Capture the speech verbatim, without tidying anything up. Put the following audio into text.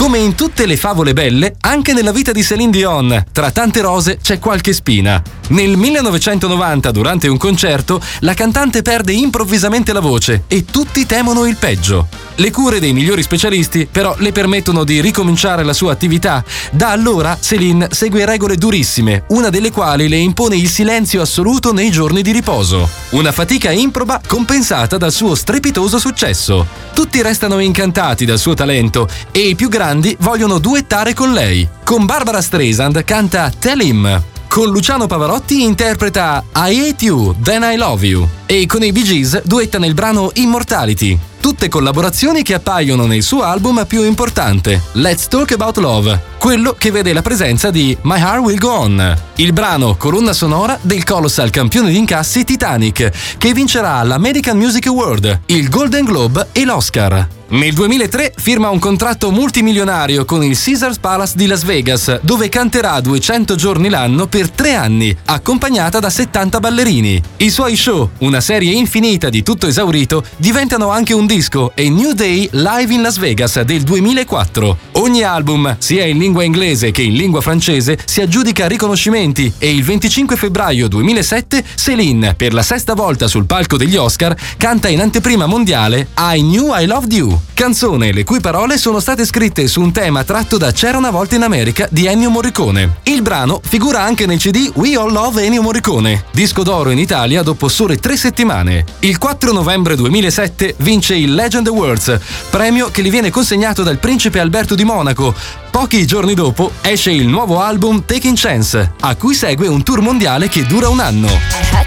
Come in tutte le favole belle, anche nella vita di Céline Dion, tra tante rose c'è qualche spina. Nel millenovecentonovanta, durante un concerto, la cantante perde improvvisamente la voce e tutti temono il peggio. Le cure dei migliori specialisti però le permettono di ricominciare la sua attività. Da allora Céline segue regole durissime, una delle quali le impone il silenzio assoluto nei giorni di riposo. Una fatica improba compensata dal suo strepitoso successo. Tutti restano incantati dal suo talento e i più grandi vogliono duettare con lei. Con Barbara Streisand canta Tell Him. Con Luciano Pavarotti interpreta I Hate You, Then I Love You. E con i Bee Gees duetta nel brano Immortality. Tutte collaborazioni che appaiono nel suo album più importante, Let's Talk About Love, quello che vede la presenza di My Heart Will Go On, il brano colonna sonora del colossal campione di incassi Titanic, che vincerà l'American Music Award, il Golden Globe e l'Oscar. Nel duemilatré firma un contratto multimilionario con il Caesars Palace di Las Vegas, dove canterà duecento giorni l'anno per tre anni, accompagnata da settanta ballerini. I suoi show, una serie infinita di tutto esaurito, diventano anche un disco e New Day Live in Las Vegas del duemilaquattro. Ogni album, sia in lingua inglese che in lingua francese, si aggiudica riconoscimenti e il venticinque febbraio duemilasette Céline, per la sesta volta sul palco degli Oscar, canta in anteprima mondiale I Knew I Loved You, canzone le cui parole sono state scritte su un tema tratto da C'era una volta in America di Ennio Morricone. Il brano figura anche nel C D We All Love Ennio Morricone, disco d'oro in Italia dopo sole tre settimane. Il quattro novembre duemilasette vince il Legend Awards, premio che gli viene consegnato dal principe Alberto di Monaco. Pochi giorni dopo esce il nuovo album Taking Chance, a cui segue un tour mondiale che dura un anno.